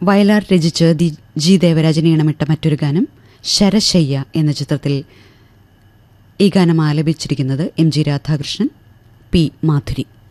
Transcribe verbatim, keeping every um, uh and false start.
വയലാർ രചിച്ച് the G Devarajan ഈണമിട്ട മറ്റൊരു ഗാനം ശരശയ്യ എന്ന ചിത്രത്തിൽ. ഈ ഗാനം ആലപിച്ചിരിക്കുന്നത് M G Radhakrishnan, P Madhuri.